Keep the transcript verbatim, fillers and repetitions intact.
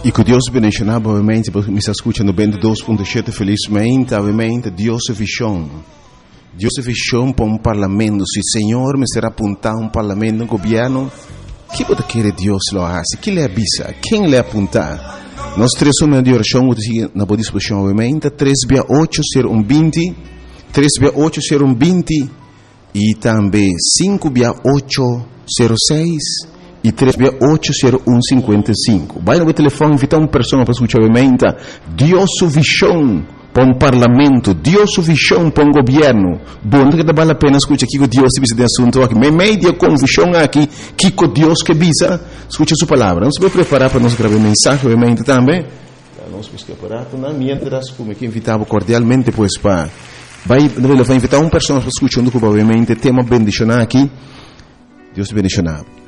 E que Deus bendiga, obviamente, porque me está escutando vinte e dois ponto sete, felizmente, obviamente, Deus é visão. Deus é visão para um parlamento. Se o Senhor me será apontar um parlamento, um governo, que pode querer Deus lo hace? Que lhe avisa? Quem lhe apontar? Nós três somos de oração, na boa disposição, obviamente, três via oito zero um vinte, três via oito zero um vinte, e também cinco via oito zero seis, e três via oito zero um cinquenta e cinco. Vai no telefone, invitar uma pessoa para escutar, obviamente, Deus sua visão para um parlamento, Deus sua visão para um governo. Bom, que vale a pena escutar aqui que Deus te visa de assunto aqui. Mas meio com visão aqui, que com Deus que visa, escuta sua palavra. Nós vamos preparar para nós gravar mensagem, obviamente, também. Nós vamos preparar, não, mientras, como que invitava cordialmente, pois, para... Vai, vai invitar uma pessoa para escutar, obviamente, tema bendicionar aqui. Deus te bendicionar.